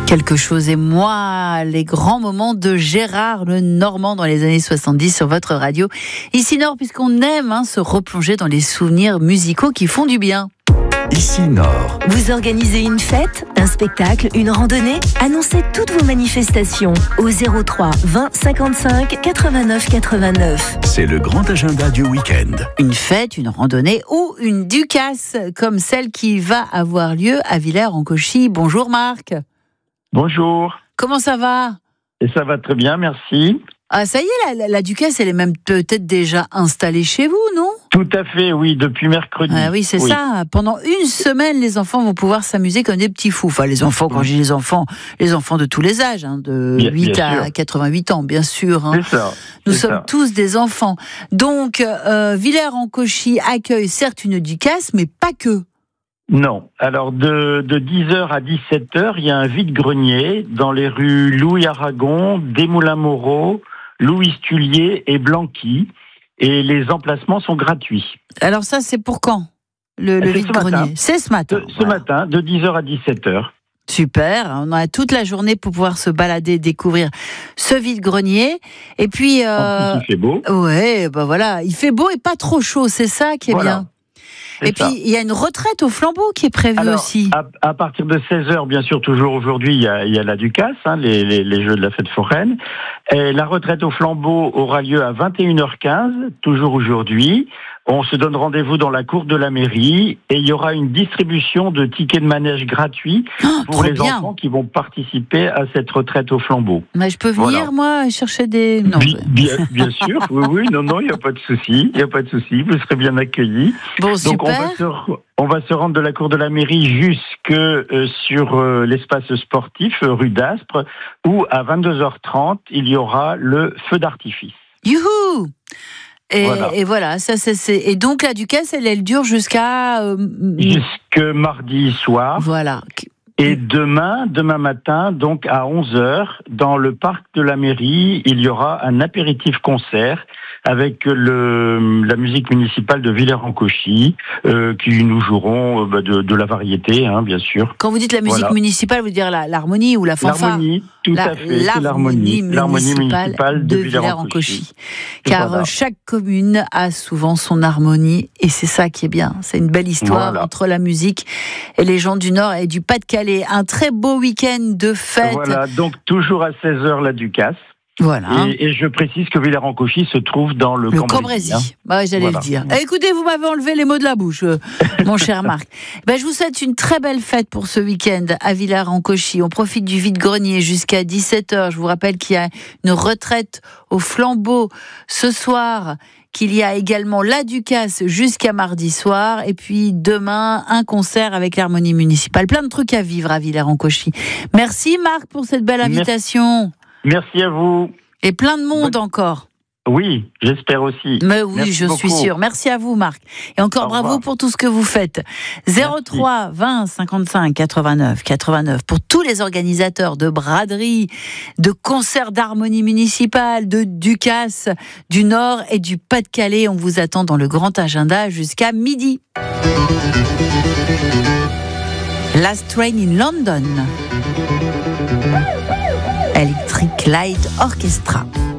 Quelque chose et moi, les grands moments de Gérard Lenormand dans les années 70 sur votre radio. Ici Nord, puisqu'on aime se replonger dans les souvenirs musicaux qui font du bien. Ici Nord. Vous organisez une fête, un spectacle, une randonnée? Annoncez toutes vos manifestations au 03 20 55 89 89. C'est le grand agenda du week-end. Une fête, une randonnée ou une ducasse, comme celle qui va avoir lieu à Villers-en-Cauchy. Bonjour Marc. Bonjour. Comment ça va? Et ça va très bien, merci. Ah, ça y est, la ducasse, elle est même peut-être déjà installée chez vous, non? Tout à fait, oui, depuis mercredi. Ah oui, c'est ça. Pendant une semaine, les enfants vont pouvoir s'amuser comme des petits fous. Enfin, les enfants, quand je dis les enfants de tous les âges, de 8 à 88 ans, bien sûr. C'est ça. Nous sommes tous des enfants. Donc, Villers-en-Cauchy accueille certes une ducasse, mais pas que. Non. Alors, de 10h à 17h, il y a un vide-grenier dans les rues Louis-Aragon, Desmoulins-Moreau, Louis Tullier et Blanqui. Et les emplacements sont gratuits. Alors ça, c'est pour quand, le vide-grenier? C'est ce matin. Ce matin, de 10h à 17h. Super, on a toute la journée pour pouvoir se balader, découvrir ce vide-grenier. Et puis... En plus, il fait beau. Ouais, voilà, il fait beau et pas trop chaud, c'est ça qui est bien. Et puis, il y a une retraite au flambeau qui est prévue aussi. À partir de 16h, bien sûr, toujours aujourd'hui, il y a la ducasse, les jeux de la fête foraine. Et la retraite au flambeau aura lieu à 21h15, toujours aujourd'hui. On se donne rendez-vous dans la cour de la mairie et il y aura une distribution de tickets de manège gratuits pour les enfants qui vont participer à cette retraite au flambeau. Mais je peux venir, moi, chercher des... Non, bien sûr, oui, non, il n'y a pas de souci, vous serez bien accueillis. Bon, donc, super. on va se rendre de la cour de la mairie jusque sur l'espace sportif, rue d'Aspre, où à 22h30, il y aura le feu d'artifice. Youhou! Et voilà, ça c'est. Et donc la ducasse, elle dure jusqu'à jusque mardi soir. Voilà. Et demain matin, donc à 11h, dans le parc de la mairie, il y aura un apéritif concert avec la musique municipale de Villers-en-Cauchy, qui nous joueront de la variété, bien sûr. Quand vous dites la musique municipale, vous dire l'harmonie ou la fanfare? L'harmonie, tout à fait, c'est l'harmonie municipale de Villers-en-Cauchy. Car chaque commune a souvent son harmonie, et c'est ça qui est bien. C'est une belle histoire entre la musique et les gens du Nord et du Pas-de-Calais. Un très beau week-end de fête. Voilà, donc toujours à 16h la ducasse. Voilà. Et je précise que Villers-en-Cauchy se trouve dans le Cambrésis. J'allais le dire. Écoutez, vous m'avez enlevé les mots de la bouche, mon cher Marc. Je vous souhaite une très belle fête pour ce week-end à Villers-en-Cauchy. On profite du vide-grenier jusqu'à 17h. Je vous rappelle qu'il y a une retraite au flambeau ce soir, qu'il y a également la ducasse jusqu'à mardi soir, et puis demain, un concert avec l'harmonie municipale. Plein de trucs à vivre à Villers-en-Cauchy. Merci Marc pour cette belle invitation. Merci à vous. Et plein de monde encore. Oui, j'espère aussi. Mais oui, merci beaucoup. Suis sûre. Merci à vous, Marc. Et encore bravo pour tout ce que vous faites. 03 20 55 89 89 pour tous les organisateurs de braderie, de concerts d'harmonie municipale, de ducasse du Nord et du Pas-de-Calais. On vous attend dans le grand agenda jusqu'à midi. Last Train in London. Electric Light Orchestra.